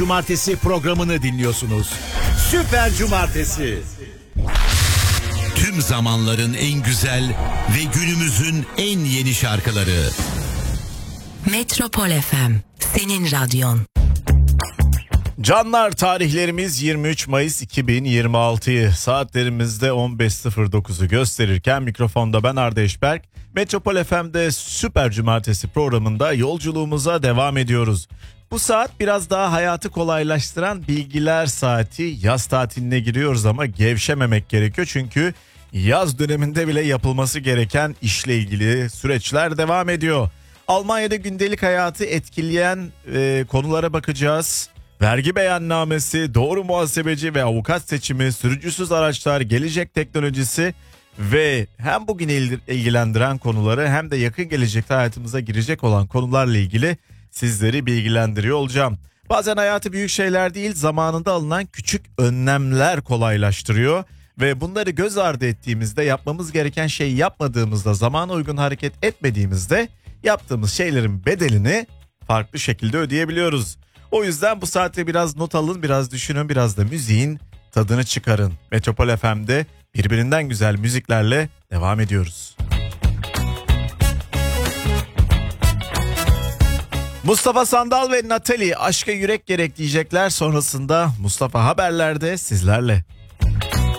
Cumartesi programını dinliyorsunuz. Süper Cumartesi. Tüm zamanların en güzel ve günümüzün en yeni şarkıları. Metropol FM, senin radyon. Canlar, tarihlerimiz 23 Mayıs 2026'yı saatlerimizde 15.09'u gösterirken mikrofonda ben Arda Eşberk. Metropol FM'de Süper Cumartesi programında yolculuğumuza devam ediyoruz. Bu saat biraz daha hayatı kolaylaştıran bilgiler saati. Yaz tatiline giriyoruz ama gevşememek gerekiyor çünkü yaz döneminde bile yapılması gereken işle ilgili süreçler devam ediyor. Almanya'da gündelik hayatı etkileyen konulara bakacağız. Vergi beyannamesi, doğru muhasebeci ve avukat seçimi, sürücüsüz araçlar, gelecek teknolojisi ve hem bugün ilgilendiren konuları hem de yakın gelecekte hayatımıza girecek olan konularla ilgili sizleri bilgilendiriyor olacağım. Bazen hayatı büyük şeyler değil, zamanında alınan küçük önlemler kolaylaştırıyor ve bunları göz ardı ettiğimizde, yapmamız gereken şeyi yapmadığımızda, zamana uygun hareket etmediğimizde yaptığımız şeylerin bedelini farklı şekilde ödeyebiliyoruz. O yüzden bu saatte biraz not alın, biraz düşünün, biraz da müziğin tadını çıkarın. Metropol FM'de birbirinden güzel müziklerle devam ediyoruz. Mustafa Sandal ve Natalie aşka yürek gerek diyecekler. Sonrasında Mustafa Haberler'de sizlerle.